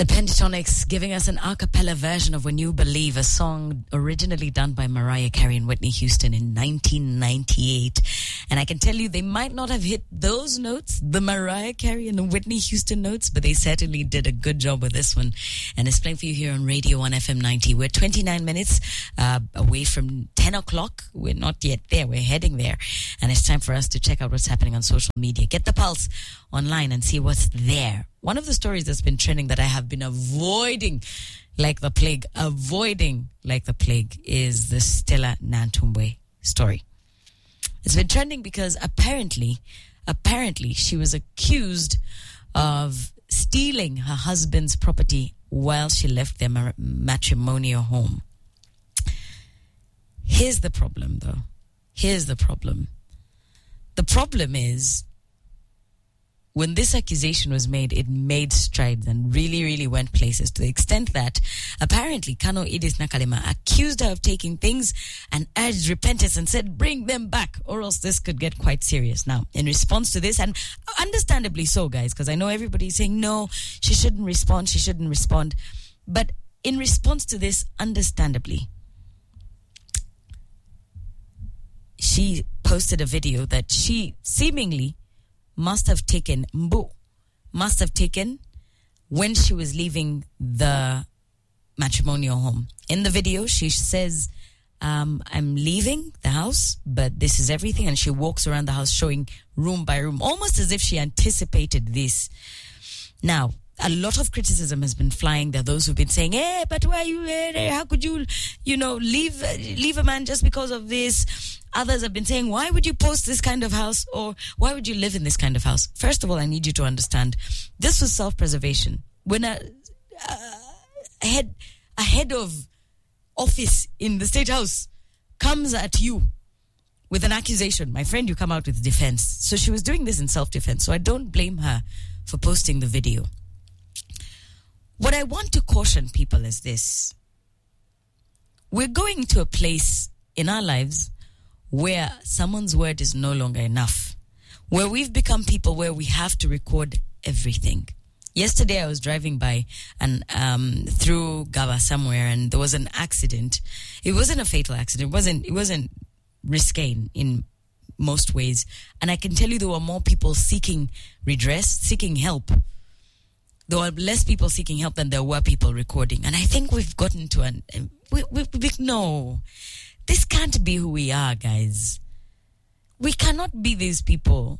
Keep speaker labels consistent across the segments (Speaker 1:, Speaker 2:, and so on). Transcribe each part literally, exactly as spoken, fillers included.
Speaker 1: The Pentatonics giving us an a cappella version of When You Believe, a song originally done by Mariah Carey and Whitney Houston in nineteen ninety-eight. And I can tell you they might not have hit those notes, the Mariah Carey and the Whitney Houston notes, but they certainly did a good job with this one. And it's playing for you here on Radio one F M ninety. We're twenty-nine minutes uh, away from ten o'clock. We're not yet there. We're heading there. And it's time for us to check out what's happening on social media. Get the pulse online and see what's there. One of the stories that's been trending that I have been avoiding like the plague, avoiding like the plague, is the Stella Nantumbwe story. It's been trending because apparently, apparently she was accused of stealing her husband's property while she left their mar- matrimonial home. Here's the problem, though. Here's the problem. The problem is, when this accusation was made, it made strides and really, really went places, to the extent that apparently Kano Edith Nakalema accused her of taking things and urged repentance and said, bring them back, or else this could get quite serious. Now, in response to this, and understandably so, guys, because I know everybody's saying, no, she shouldn't respond, she shouldn't respond. But in response to this, understandably, she posted a video that she seemingly must have taken, Mbu, must have taken when she was leaving the matrimonial home. In the video, she says, um, I'm leaving the house, but this is everything. And she walks around the house showing room by room, almost as if she anticipated this. Now, a lot of criticism has been flying. There are those who've been saying, hey, but why you, how could you, you know, leave, leave a man just because of this? Others have been saying, why would you post this kind of house, or why would you live in this kind of house? First of all, I need you to understand, this was self-preservation. When a, a, a, head, a head of office in the State House comes at you with an accusation, my friend, you come out with defense. So she was doing this in self-defense. So I don't blame her for posting the video. What I want to caution people is this. We're going to a place in our lives where someone's word is no longer enough, where we've become people where we have to record everything. Yesterday I was driving by and um, through Gaba somewhere, and there was an accident. It wasn't a fatal accident. It wasn't. It wasn't risque in, in most ways. And I can tell you there were more people seeking redress, seeking help. There were less people seeking help than there were people recording. And I think we've gotten to an we, we, we no. This can't be who we are, guys. We cannot be these people.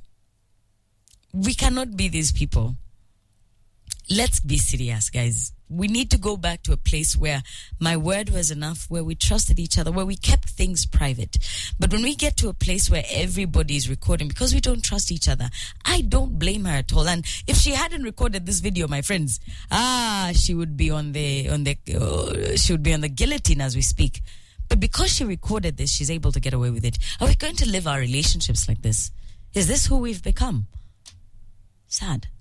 Speaker 1: We cannot be these people. Let's be serious, guys. We need to go back to a place where my word was enough, where we trusted each other, where we kept things private. But when we get to a place where everybody is recording because we don't trust each other, I don't blame her at all. And if she hadn't recorded this video, my friends, ah, she would be on the on the uh, she would be on the guillotine as we speak. But because she recorded this, she's able to get away with it. Are we going to live our relationships like this? Is this who we've become? Sad.